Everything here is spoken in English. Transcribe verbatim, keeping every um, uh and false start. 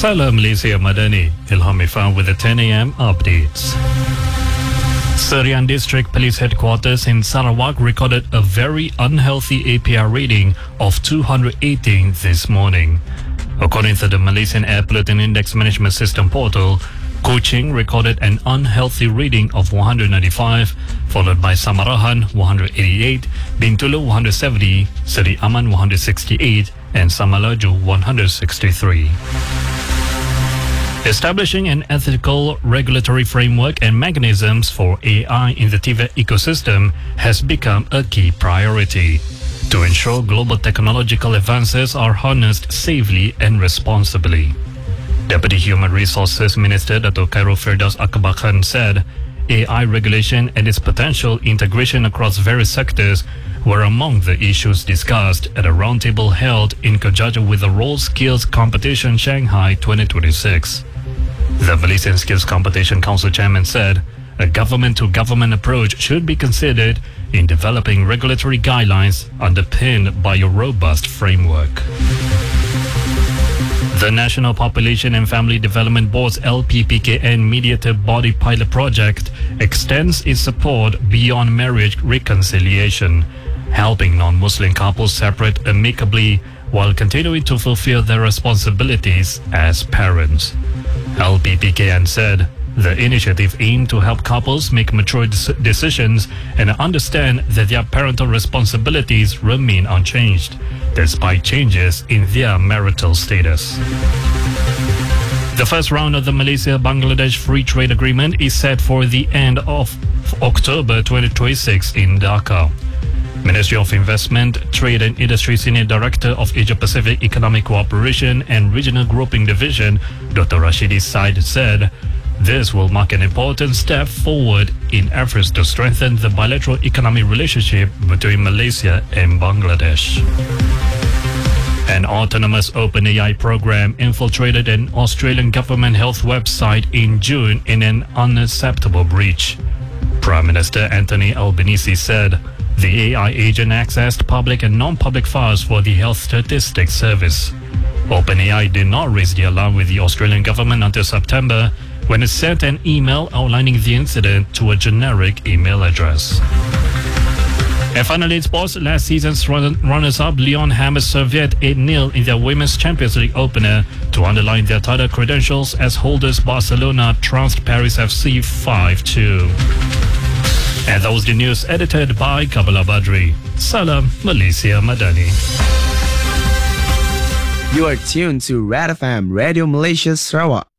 Salam Malaysia Madani, Ilham Ifan with the ten a m updates. Serian District Police Headquarters in Sarawak recorded a very unhealthy A P R reading of two hundred eighteen this morning. According to the Malaysian Air Pollutant Index Management System portal, Kuching recorded an unhealthy reading of one hundred ninety-five, followed by Samarahan one hundred eighty-eight, Bintulu one hundred seventy, Seri Aman one hundred sixty-eight, and Samalaju one hundred sixty-three. Establishing an ethical regulatory framework and mechanisms for A I in the T V E T ecosystem has become a key priority to ensure global technological advances are harnessed safely and responsibly. Deputy Human Resources Minister Dato' Khairul Firdaus Akbar Khan said A I regulation and its potential integration across various sectors were among the issues discussed at a roundtable held in conjunction with the Role Skills Competition Shanghai twenty twenty-six. The Malaysian Skills Competition Council Chairman said a government-to-government approach should be considered in developing regulatory guidelines underpinned by a robust framework. The National Population and Family Development Board's L P P K N Mediator Body Pilot Project extends its support beyond marriage reconciliation, helping non-Muslim couples separate amicably while continuing to fulfill their responsibilities as parents. L P P K N said the initiative aimed to help couples make mature decisions and understand that their parental responsibilities remain unchanged, despite changes in their marital status. The first round of the Malaysia-Bangladesh Free Trade Agreement is set for the end of October twenty twenty-six in Dhaka. Ministry of Investment, Trade and Industry Senior Director of Asia Pacific Economic Cooperation and Regional Grouping Division, Doctor Rashidi Said, said this will mark an important step forward in efforts to strengthen the bilateral economic relationship between Malaysia and Bangladesh. An autonomous OpenAI program infiltrated an Australian government health website in June in an unacceptable breach. Prime Minister Anthony Albanese said the A I agent accessed public and non-public files for the Health Statistics Service. OpenAI did not raise the alarm with the Australian government until September, when it sent an email outlining the incident to a generic email address. And finally, in sports, last season's run- runners-up Lyon hammered Servette eight nil in their Women's Champions League opener to underline their title credentials as holders Barcelona trounced Paris F C five two. And that was the news edited by Kabbalah Badri. Salam Malaysia Madani. You are tuned to Red F M Radio Malaysia Sarawak.